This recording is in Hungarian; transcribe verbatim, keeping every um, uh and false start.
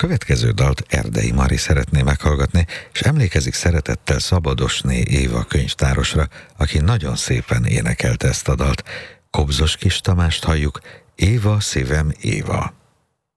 következő dalt Erdei Mari szeretné meghallgatni, és emlékezik szeretettel Szabadosné Éva könyvtárosra, aki nagyon szépen énekelte ezt a dalt. Kobzos Kis Tamást halljuk, Éva, szívem, Éva.